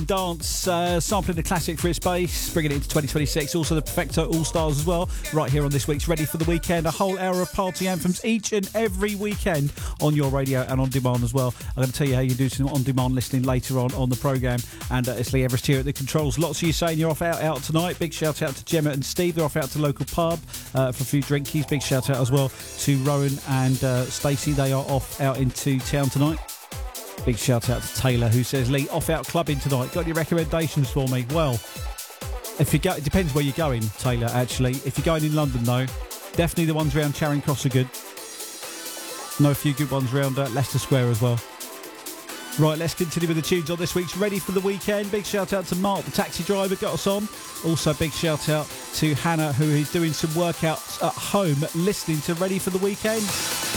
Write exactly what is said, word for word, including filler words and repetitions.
Dance, uh, sampling the classic for its bass, bringing it into twenty twenty-six. Also the Perfecto All-Stars as well, right here on this week's Ready for the Weekend. A whole hour of party anthems each and every weekend on your radio and on demand as well. I'm going to tell you how you do some on-demand listening later on on the programme. And uh, it's Lee Everest here at the controls. Lots of you saying you're off out out tonight. Big shout out to Gemma and Steve. They're off out to local pub uh, for a few drinkies. Big shout out as well to Rowan and uh, Stacey. They are off out into town tonight. Big shout out to Taylor, who says, Lee, off out clubbing tonight. Got any recommendations for me? Well, if you go, it depends where you're going, Taylor, actually. If you're going in London, though, definitely the ones around Charing Cross are good. Know a few good ones around uh, Leicester Square as well. Right, let's continue with the tunes on this week's Ready for the Weekend. Big shout out to Mark, the taxi driver, got us on. Also, big shout out to Hannah, who is doing some workouts at home, listening to Ready for the Weekend.